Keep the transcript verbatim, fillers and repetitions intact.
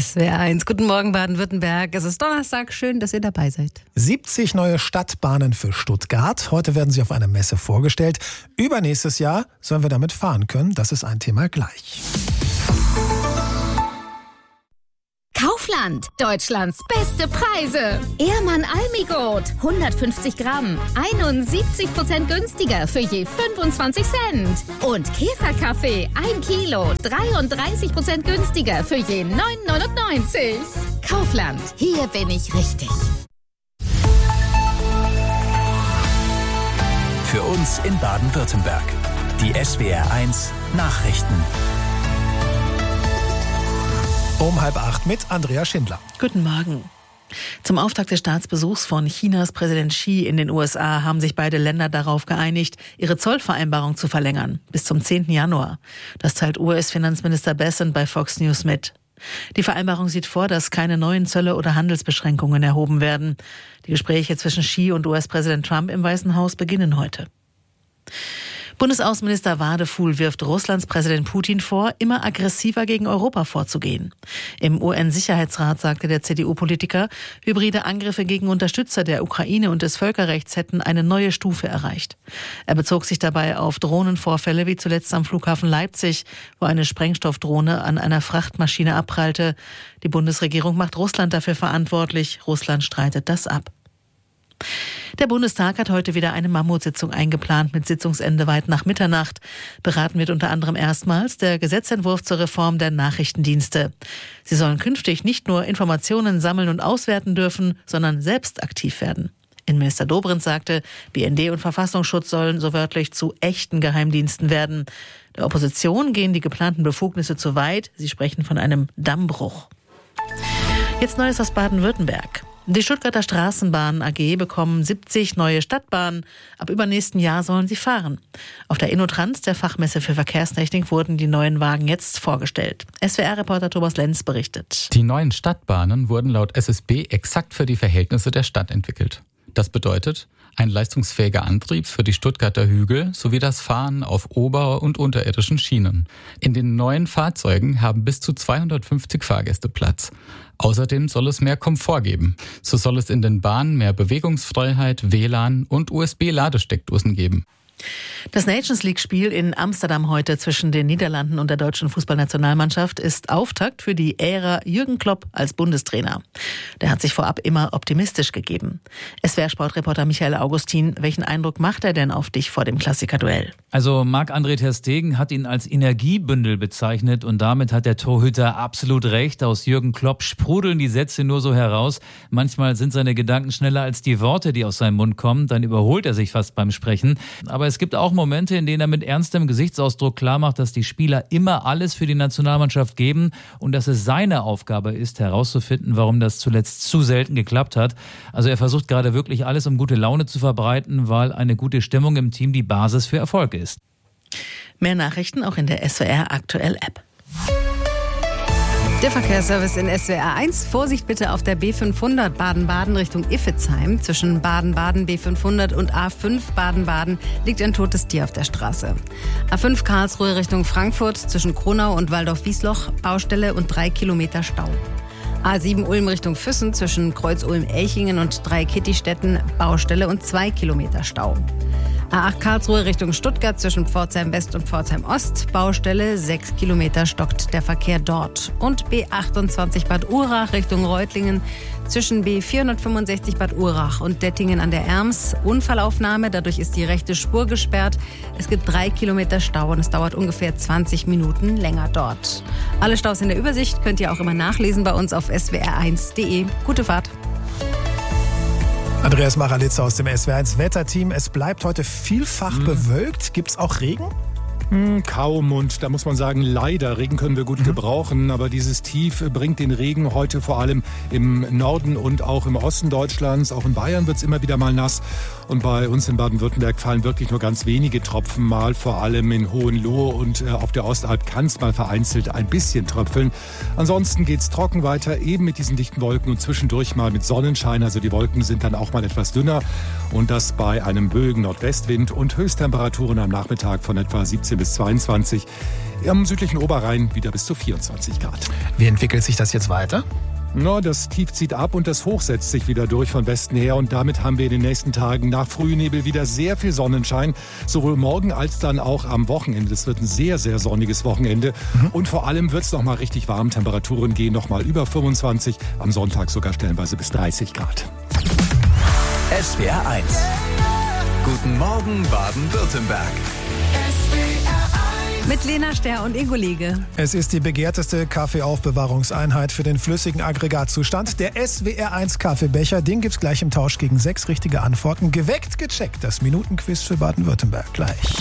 S W R eins. Guten Morgen Baden-Württemberg. Es ist Donnerstag. Schön, dass ihr dabei seid. siebzig neue Stadtbahnen für Stuttgart. Heute werden sie auf einer Messe vorgestellt. Übernächstes Jahr sollen wir damit fahren können. Das ist ein Thema gleich. Kaufland, Deutschlands beste Preise. Ehrmann Almigurt, hundertfünfzig Gramm, einundsiebzig Prozent günstiger für je fünfundzwanzig Cent. Und Käferkaffee, ein Kilo, dreiunddreißig Prozent günstiger für je neun neunundneunzig. Kaufland, hier bin ich richtig. Für uns in Baden-Württemberg. Die S W R eins Nachrichten. Um halb acht mit Andrea Schindler. Guten Morgen. Zum Auftakt des Staatsbesuchs von Chinas Präsident Xi in den U S A haben sich beide Länder darauf geeinigt, ihre Zollvereinbarung zu verlängern, bis zum zehnten Januar. Das teilt U S-Finanzminister Bessent bei Fox News mit. Die Vereinbarung sieht vor, dass keine neuen Zölle oder Handelsbeschränkungen erhoben werden. Die Gespräche zwischen Xi und U S-Präsident Trump im Weißen Haus beginnen heute. Bundesaußenminister Wadefuhl wirft Russlands Präsident Putin vor, immer aggressiver gegen Europa vorzugehen. Im U N-Sicherheitsrat sagte der C D U-Politiker, hybride Angriffe gegen Unterstützer der Ukraine und des Völkerrechts hätten eine neue Stufe erreicht. Er bezog sich dabei auf Drohnenvorfälle wie zuletzt am Flughafen Leipzig, wo eine Sprengstoffdrohne an einer Frachtmaschine abprallte. Die Bundesregierung macht Russland dafür verantwortlich. Russland streitet das ab. Der Bundestag hat heute wieder eine Mammutsitzung eingeplant mit Sitzungsende weit nach Mitternacht. Beraten wird unter anderem erstmals der Gesetzentwurf zur Reform der Nachrichtendienste. Sie sollen künftig nicht nur Informationen sammeln und auswerten dürfen, sondern selbst aktiv werden. Innenminister Dobrindt sagte, B N D und Verfassungsschutz sollen so wörtlich zu echten Geheimdiensten werden. Der Opposition gehen die geplanten Befugnisse zu weit. Sie sprechen von einem Dammbruch. Jetzt Neues aus Baden-Württemberg. Die Stuttgarter Straßenbahnen A G bekommen siebzig neue Stadtbahnen. Ab übernächsten Jahr sollen sie fahren. Auf der InnoTrans, der Fachmesse für Verkehrstechnik, wurden die neuen Wagen jetzt vorgestellt. S W R-Reporter Thomas Lenz berichtet. Die neuen Stadtbahnen wurden laut S S B exakt für die Verhältnisse der Stadt entwickelt. Das bedeutet, ein leistungsfähiger Antrieb für die Stuttgarter Hügel sowie das Fahren auf ober- und unterirdischen Schienen. In den neuen Fahrzeugen haben bis zu zweihundertfünfzig Fahrgäste Platz. Außerdem soll es mehr Komfort geben. So soll es in den Bahnen mehr Bewegungsfreiheit, W L A N und U S B-Ladesteckdosen geben. Das Nations-League-Spiel in Amsterdam heute zwischen den Niederlanden und der deutschen Fußballnationalmannschaft ist Auftakt für die Ära Jürgen Klopp als Bundestrainer. Der hat sich vorab immer optimistisch gegeben. S W R-Sportreporter Michael Augustin, welchen Eindruck macht er denn auf dich vor dem Klassiker-Duell? Also Marc-André ter Stegen hat ihn als Energiebündel bezeichnet und damit hat der Torhüter absolut recht. Aus Jürgen Klopp sprudeln die Sätze nur so heraus. Manchmal sind seine Gedanken schneller als die Worte, die aus seinem Mund kommen. Dann überholt er sich fast beim Sprechen. Aber es gibt auch Momente, in denen er mit ernstem Gesichtsausdruck klarmacht, dass die Spieler immer alles für die Nationalmannschaft geben und dass es seine Aufgabe ist, herauszufinden, warum das zuletzt zu selten geklappt hat. Also er versucht gerade wirklich alles, um gute Laune zu verbreiten, weil eine gute Stimmung im Team die Basis für Erfolg ist. Mehr Nachrichten auch in der S W R Aktuell App. Der Verkehrsservice in S W R eins. Vorsicht bitte auf der B fünfhundert Baden-Baden Richtung Iffezheim. Zwischen Baden-Baden B fünfhundert und A fünf Baden-Baden liegt ein totes Tier auf der Straße. A fünf Karlsruhe Richtung Frankfurt zwischen Kronau und Waldorf-Wiesloch Baustelle und drei Kilometer Stau. A sieben Ulm Richtung Füssen zwischen Kreuz-Ulm-Elchingen und Drei-Kittistädten Baustelle und zwei Kilometer Stau. A acht Karlsruhe Richtung Stuttgart zwischen Pforzheim West und Pforzheim Ost Baustelle, sechs Kilometer stockt der Verkehr dort. Und B achtundzwanzig Bad Urach Richtung Reutlingen zwischen B vierhundertfünfundsechzig Bad Urach und Dettingen an der Erms Unfallaufnahme, dadurch ist die rechte Spur gesperrt. Es gibt drei Kilometer Stau und es dauert ungefähr zwanzig Minuten länger dort. Alle Staus in der Übersicht könnt ihr auch immer nachlesen bei uns auf s w r eins punkt d e. Gute Fahrt! Andreas Maralitzer aus dem S W R eins Wetterteam. Es bleibt heute vielfach mhm. bewölkt. Gibt es auch Regen? Hm, kaum und da muss man sagen, leider, Regen können wir gut mhm. gebrauchen, aber dieses Tief bringt den Regen heute vor allem im Norden und auch im Osten Deutschlands. Auch in Bayern wird es immer wieder mal nass und bei uns in Baden-Württemberg fallen wirklich nur ganz wenige Tropfen mal, vor allem in Hohenlohe und äh, auf der Ostalb kann es mal vereinzelt ein bisschen tröpfeln. Ansonsten geht es trocken weiter, eben mit diesen dichten Wolken und zwischendurch mal mit Sonnenschein, also die Wolken sind dann auch mal etwas dünner und das bei einem böigen Nordwestwind und Höchsttemperaturen am Nachmittag von etwa siebzehn bis zweiundzwanzig. Am südlichen Oberrhein wieder bis zu vierundzwanzig Grad. Wie entwickelt sich das jetzt weiter? No, das Tief zieht ab und das Hoch setzt sich wieder durch von Westen her. Und damit haben wir in den nächsten Tagen nach Frühnebel wieder sehr viel Sonnenschein. Sowohl morgen als dann auch am Wochenende. Es wird ein sehr, sehr sonniges Wochenende. Mhm. Und vor allem wird es noch mal richtig warm. Temperaturen gehen noch mal über fünfundzwanzig. Am Sonntag sogar stellenweise bis dreißig Grad. S W R eins. Guten Morgen Baden-Württemberg. Mit Lena Ster und Ingo Liege. Es ist die begehrteste Kaffeeaufbewahrungseinheit für den flüssigen Aggregatzustand. Der S W R eins Kaffeebecher, den gibt's gleich im Tausch gegen sechs richtige Antworten. Geweckt, gecheckt. Das Minutenquiz für Baden-Württemberg gleich.